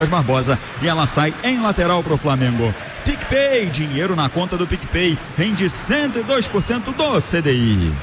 Barbosa, e ela sai em lateral para o Flamengo. PicPay, dinheiro na conta do PicPay, rende 102% do CDI.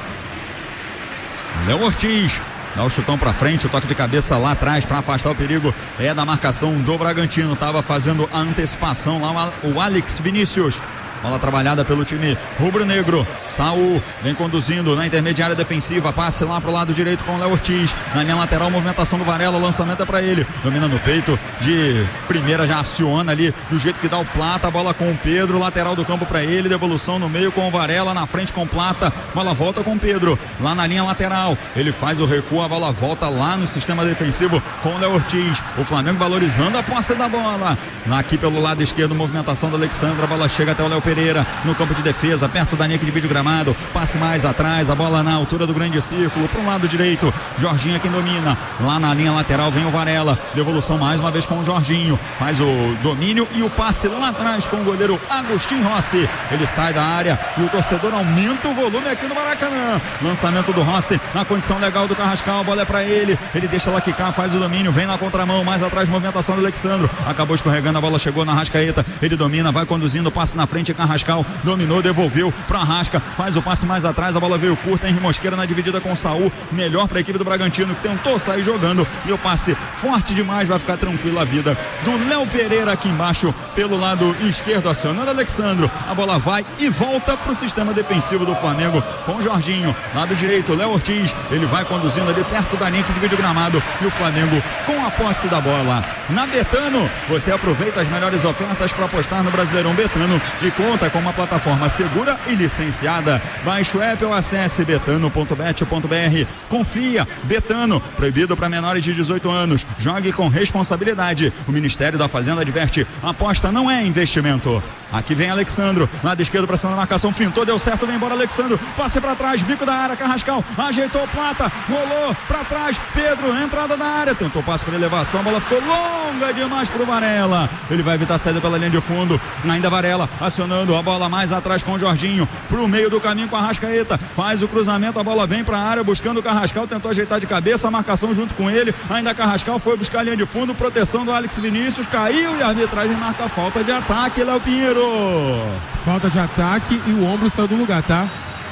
Léo Ortiz dá o chutão pra frente, o toque de cabeça lá atrás para afastar o perigo, é da marcação do Bragantino, tava fazendo a antecipação lá o Alex Vinícius. Bola trabalhada pelo time rubro-negro. Saul vem conduzindo na intermediária defensiva. Passe lá pro lado direito com o Léo Ortiz. Na linha lateral, movimentação do Varela. Lançamento é pra ele. Domina no peito. De primeira já aciona ali do jeito que dá o Plata. Bola com o Pedro. Lateral do campo pra ele. Devolução no meio com o Varela. Na frente com o Plata. Bola volta com o Pedro. Lá na linha lateral. Ele faz o recuo. A bola volta lá no sistema defensivo com o Léo Ortiz. O Flamengo valorizando a posse da bola. Lá aqui pelo lado esquerdo, movimentação do Alexandre. A bola chega até o Léo Pereira no campo de defesa, perto da linha que divide o gramado, passe mais atrás, a bola na altura do grande círculo, para o lado direito, Jorginho é quem domina, lá na linha lateral vem o Varela, devolução mais uma vez com o Jorginho, faz o domínio e o passe lá atrás com o goleiro Agostinho Rossi, ele sai da área e o torcedor aumenta o volume aqui no Maracanã, lançamento do Rossi, na condição legal do Carrascal, a bola é para ele deixa lá quicar, faz o domínio, vem na contramão, mais atrás, movimentação do Alexandro, acabou escorregando, a bola chegou na Arrascaeta, ele domina, vai conduzindo, passe na frente, Carrascal dominou, devolveu para Arrasca, faz o passe mais atrás, a bola veio curta, Henri Mosqueira na dividida com o Saul, melhor para a equipe do Bragantino, que tentou sair jogando, e o passe forte demais, vai ficar tranquila a vida do Léo Pereira aqui embaixo, pelo lado esquerdo, acionando Alexandro, a bola vai e volta para o sistema defensivo do Flamengo, com o Jorginho, lado direito, Léo Ortiz, ele vai conduzindo ali perto da linha que divide o gramado, e o Flamengo com a posse da bola. Na Betano, você aproveita as melhores ofertas para apostar no Brasileirão Betano e conta com uma plataforma segura e licenciada. Baixe o app ou acesse betano.bet.br. Confia, Betano, proibido para menores de 18 anos. Jogue com responsabilidade. O Ministério da Fazenda adverte: aposta não é investimento. Aqui vem Alexandro, lado esquerdo para cima da marcação, fintou, deu certo, vem embora Alexandro, passe para trás, bico da área, Carrascal, ajeitou o Plata, rolou para trás, Pedro, entrada da área, tentou passe para elevação, a bola ficou longa demais pro Varela, ele vai evitar a saída pela linha de fundo, ainda Varela, acionando a bola mais atrás com o Jorginho, pro meio do caminho com a Arrascaeta, faz o cruzamento, a bola vem para a área, buscando o Carrascal, tentou ajeitar de cabeça, a marcação junto com ele, ainda Carrascal foi buscar a linha de fundo, proteção do Alex Vinícius, caiu e a arbitragem marca a falta de ataque, Léo Pinheiro. Falta de ataque e o ombro saiu do lugar, tá?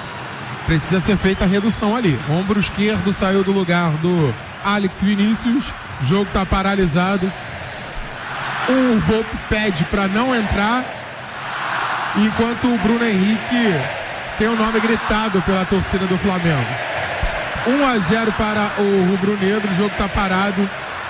Precisa ser feita a redução ali. Ombro esquerdo saiu do lugar do Alex Vinícius. O jogo tá paralisado. O Volpe pede para não entrar, enquanto o Bruno Henrique tem o nome gritado pela torcida do Flamengo. 1-0 para o rubro-negro. O jogo tá parado.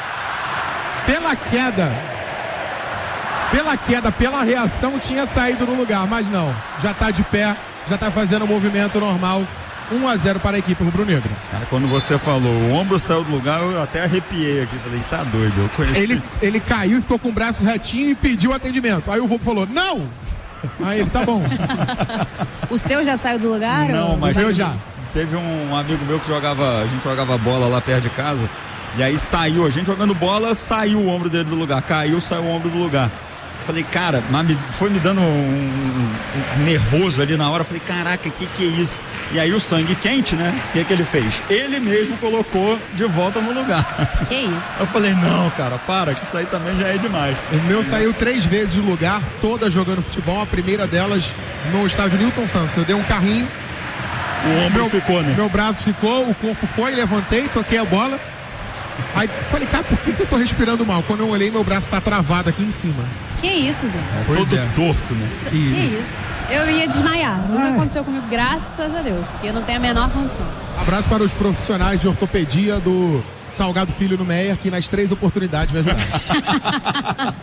Pela reação tinha saído no lugar, mas não, já tá de pé, já tá fazendo o movimento normal. 1-0 para a equipe rubro-negra. Cara, quando você falou, o ombro saiu do lugar, eu até arrepiei aqui, falei, tá doido, eu conheci. Ele caiu, ficou com o braço retinho e pediu atendimento, aí o Volpe falou, não! Aí ele, tá bom. O seu já saiu do lugar? Não, mas o meu já. Teve um amigo meu que a gente jogava bola lá perto de casa, e aí saiu, a gente jogando bola, saiu o ombro dele do lugar, caiu, saiu o ombro do lugar. Falei, cara, mas foi me dando um nervoso ali na hora. Falei, caraca, que é isso? E aí o sangue quente, né? O que ele fez? Ele mesmo colocou de volta no lugar. Que isso? Eu falei, não, cara, para, que isso aí também já é demais. O meu saiu 3 vezes do lugar, todas jogando futebol. A primeira delas no estádio Newton Santos. Eu dei um carrinho. O ombro ficou, né? Meu braço ficou, o corpo foi, levantei, toquei a bola. Aí falei, cara, por que eu tô respirando mal? Quando eu olhei, meu braço tá travado aqui em cima. Que isso, gente? Todo torto, né? Que isso? Eu ia desmaiar. Nunca aconteceu comigo, graças a Deus, porque eu não tenho a menor condição. Abraço para os profissionais de ortopedia do Salgado Filho no Meier, que nas 3 oportunidades me ajudaram.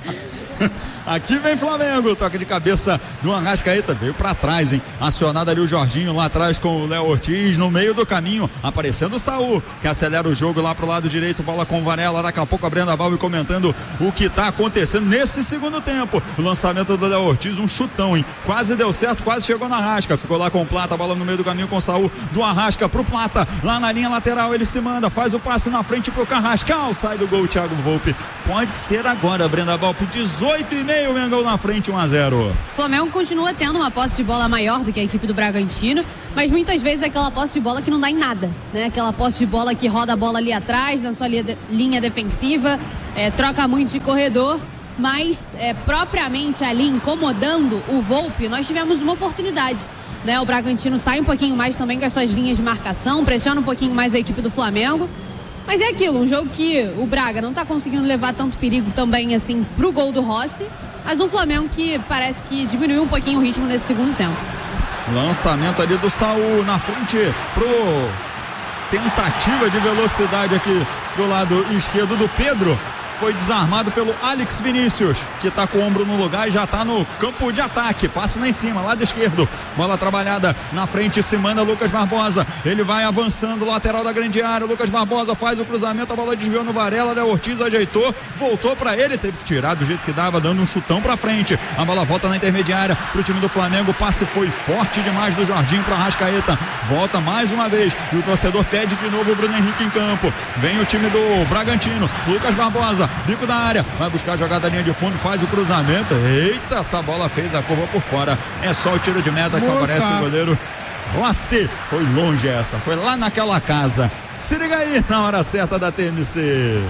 Aqui vem Flamengo, toque de cabeça do Arrascaeta, veio pra trás, hein? Acionado ali o Jorginho lá atrás com o Léo Ortiz, no meio do caminho, aparecendo o Saul, que acelera o jogo lá pro lado direito, bola com o Varela, daqui a pouco abrindo a bola e comentando o que tá acontecendo nesse segundo tempo. O lançamento do Léo Ortiz, um chutão, hein? Quase deu certo, quase chegou na Arrasca, ficou lá com o Plata, a bola no meio do caminho com o Saul, do Arrasca pro Plata, lá na linha lateral, ele se manda, faz o passe na frente pro Carrascal, sai do gol, Thiago Volpe. Pode ser agora, Brenda Volpe, 18,5. O Mengão na frente, 1-0. O Flamengo continua tendo uma posse de bola maior do que a equipe do Bragantino, mas muitas vezes é aquela posse de bola que não dá em nada, né? Aquela posse de bola que roda a bola ali atrás, na sua linha defensiva, troca muito de corredor, mas propriamente ali incomodando o Volpi, nós tivemos uma oportunidade, né? O Bragantino sai um pouquinho mais também com as suas linhas de marcação, pressiona um pouquinho mais a equipe do Flamengo, mas é aquilo, um jogo que o Braga não tá conseguindo levar tanto perigo também assim pro gol do Rossi, mas um Flamengo que parece que diminuiu um pouquinho o ritmo nesse segundo tempo. Lançamento ali do Saul na frente pro tentativa de velocidade aqui do lado esquerdo do Pedro. Foi desarmado pelo Alex Vinícius, que está com o ombro no lugar e já está no campo de ataque. Passe lá em cima, lado esquerdo. Bola trabalhada na frente, se manda Lucas Barbosa. Ele vai avançando, lateral da grande área. Lucas Barbosa faz o cruzamento, a bola desviou no Varela. Léo Ortiz ajeitou, voltou para ele. Teve que tirar do jeito que dava, dando um chutão para frente. A bola volta na intermediária para o time do Flamengo. O passe foi forte demais do Jorginho para Arrascaeta. Volta mais uma vez e o torcedor pede de novo o Bruno Henrique em campo. Vem o time do Bragantino. Lucas Barbosa. Bico da área, vai buscar a jogada linha de fundo, faz o cruzamento. Eita, essa bola fez a curva por fora. É só o tiro de meta que favorece o goleiro Rossi. Foi longe essa, foi lá naquela casa. Se liga aí na hora certa da TMC.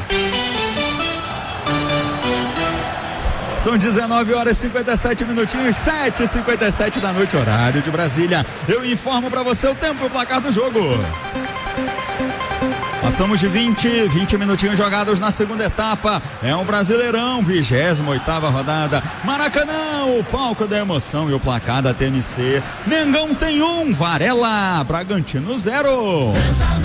São 19 horas e 57 minutinhos, 7h57 da noite, horário de Brasília. Eu informo pra você o tempo e o placar do jogo. Passamos de 20 minutinhos jogados na segunda etapa. É um Brasileirão, 28ª rodada. Maracanã, o palco da emoção e o placar da TMC. Mengão tem 1, Varela, Bragantino 0.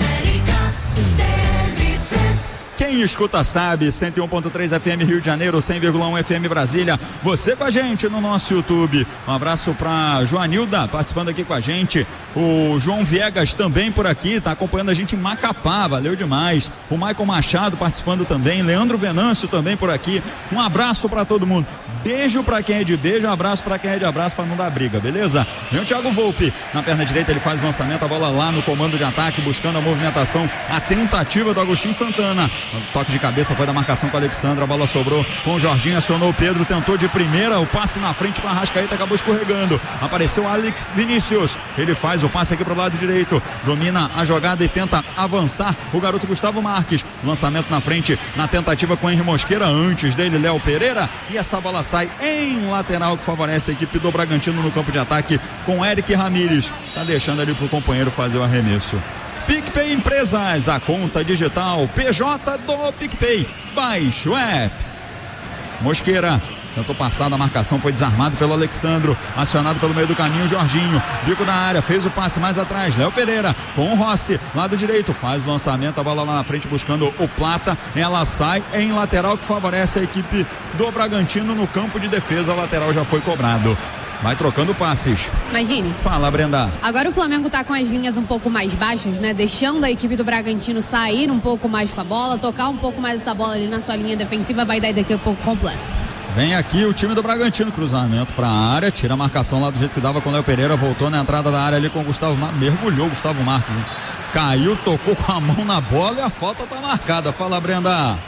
Quem escuta sabe, 101.3 FM Rio de Janeiro, 100,1 FM Brasília. Você com a gente no nosso YouTube. Um abraço pra Joanilda participando aqui com a gente. O João Viegas também por aqui, tá acompanhando a gente em Macapá, valeu demais. O Maicon Machado participando também. Leandro Venâncio também por aqui. Um abraço pra todo mundo. Beijo pra quem é de beijo, abraço pra quem é de abraço, pra não dar briga, beleza? Vem o Thiago Volpi, na perna direita ele faz o lançamento, a bola lá no comando de ataque, buscando a movimentação, a tentativa do Agostinho Santana. O toque de cabeça foi da marcação com o Alexandre, a bola sobrou com o Jorginho, acionou o Pedro, tentou de primeira, o passe na frente para Arrascaeta, acabou escorregando. Apareceu o Alex Vinícius, ele faz o passe aqui pro lado direito, domina a jogada e tenta avançar o garoto Gustavo Marques. Lançamento na frente, na tentativa com o Henry Mosqueira, antes dele Léo Pereira, e essa bola sai em lateral que favorece a equipe do Bragantino no campo de ataque com Eric Ramírez. Tá deixando ali pro companheiro fazer o arremesso. PicPay Empresas, a conta digital PJ do PicPay. Baixe o app. Mosqueira tentou passar da marcação, foi desarmado pelo Alexandro, acionado pelo meio do caminho, Jorginho, bico da área, fez o passe mais atrás, Léo Pereira com o Rossi, lado direito, faz o lançamento, a bola lá na frente buscando o Plata, ela sai em lateral que favorece a equipe do Bragantino no campo de defesa, o lateral já foi cobrado. Vai trocando passes. Imagine. Fala, Brenda. Agora o Flamengo tá com as linhas um pouco mais baixas, né? Deixando a equipe do Bragantino sair um pouco mais com a bola, tocar um pouco mais essa bola ali na sua linha defensiva, vai dar daqui a pouco completo. Vem aqui o time do Bragantino, cruzamento pra área, tira a marcação lá do jeito que dava com o Léo Pereira, voltou na entrada da área ali com o Gustavo Marques, mergulhou o Gustavo Marques, hein? Caiu, tocou com a mão na bola e a falta tá marcada. Fala, Brenda.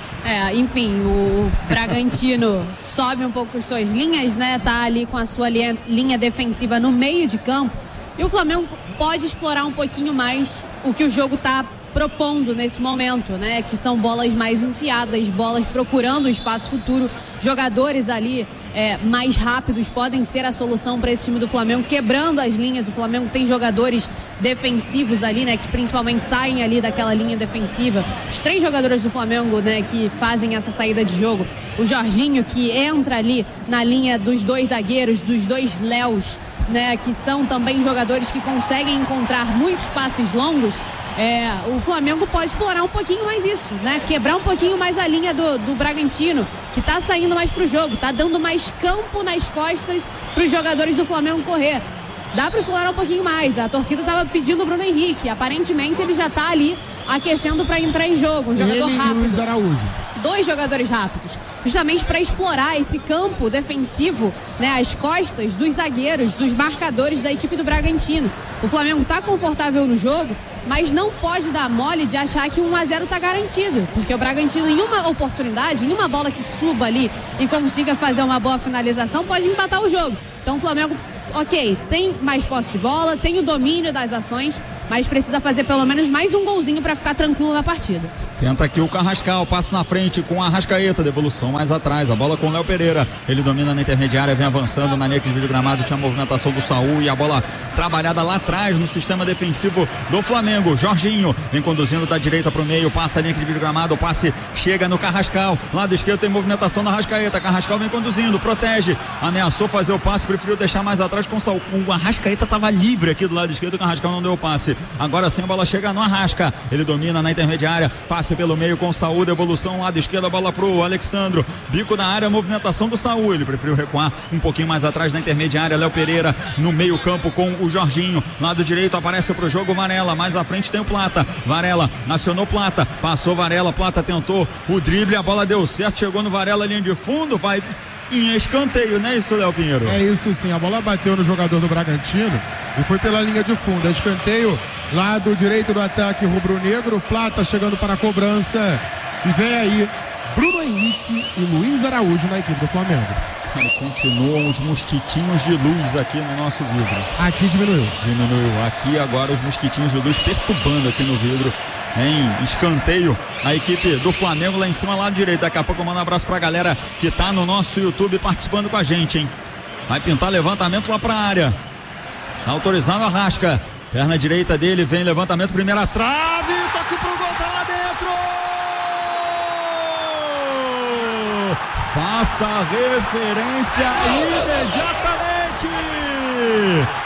Enfim, o Bragantino sobe um pouco suas linhas, né? Tá ali com a sua linha defensiva no meio de campo. E o Flamengo pode explorar um pouquinho mais o que o jogo tá propondo nesse momento, né? Que são bolas mais enfiadas, bolas procurando um espaço futuro, jogadores ali mais rápidos podem ser a solução para esse time do Flamengo, quebrando as linhas. O Flamengo tem jogadores defensivos ali, né? Que principalmente saem ali daquela linha defensiva. Os 3 jogadores do Flamengo, né? Que fazem essa saída de jogo. O Jorginho, que entra ali na linha dos 2 zagueiros, dos 2 Léos, né? Que são também jogadores que conseguem encontrar muitos passes longos. O Flamengo pode explorar um pouquinho mais isso, né? Quebrar um pouquinho mais a linha do Bragantino, que tá saindo mais pro jogo, tá dando mais campo nas costas pros jogadores do Flamengo correr. Dá para explorar um pouquinho mais. A torcida tava pedindo o Bruno Henrique, aparentemente ele já tá ali aquecendo para entrar em jogo, um jogador rápido. E Luiz Araújo. 2 jogadores rápidos, justamente para explorar esse campo defensivo, né, as costas dos zagueiros, dos marcadores da equipe do Bragantino. O Flamengo tá confortável no jogo, mas não pode dar mole de achar que 1-0 tá garantido, porque o Bragantino, em uma oportunidade, em uma bola que suba ali e consiga fazer uma boa finalização, pode empatar o jogo. Então o Flamengo, ok, tem mais posse de bola, tem o domínio das ações, mas precisa fazer pelo menos mais um golzinho para ficar tranquilo na partida. Tenta aqui o Carrascal, passa na frente com a Arrascaeta, devolução mais atrás, a bola com o Léo Pereira, ele domina na intermediária, vem avançando na linha de vídeo gramado, tinha a movimentação do Saul e a bola trabalhada lá atrás no sistema defensivo do Flamengo. Jorginho vem conduzindo da direita para o meio, passa a linha de vídeo gramado, o passe chega no Carrascal, lado esquerdo tem movimentação da Arrascaeta, Carrascal vem conduzindo, protege, ameaçou fazer o passe, preferiu deixar mais atrás com o Saul. O Arrascaeta estava livre aqui do lado esquerdo, o Carrascal não deu o passe, agora sim a bola chega no Arrasca, ele domina na intermediária, passe pelo meio com o Saúl, devolução lado esquerdo, a bola pro Alexandro, bico na área, movimentação do Saúl, ele preferiu recuar um pouquinho mais atrás na intermediária, Léo Pereira no meio campo com o Jorginho, lado direito aparece pro jogo Varela, mais à frente tem o Plata, Varela acionou Plata, passou Varela, Plata tentou o drible, a bola deu certo, chegou no Varela, linha de fundo, vai em escanteio, não é isso, Léo Pinheiro? É isso sim, a bola bateu no jogador do Bragantino e foi pela linha de fundo, é escanteio, lado direito do ataque rubro-negro, Plata chegando para a cobrança e vem aí Bruno Henrique e Luiz Araújo na equipe do Flamengo. Cara, continuam os mosquitinhos de luz aqui no nosso vidro. Aqui diminuiu, aqui agora os mosquitinhos de luz perturbando aqui no vidro. Em escanteio, a equipe do Flamengo lá em cima, lado direito. Daqui a pouco eu mando um abraço pra galera que tá no nosso YouTube participando com a gente, hein? Vai pintar levantamento lá pra área. Tá autorizado a Arrasca. Perna direita dele, vem levantamento, primeira trave, toque pro gol, tá lá dentro! Faça a referência imediatamente!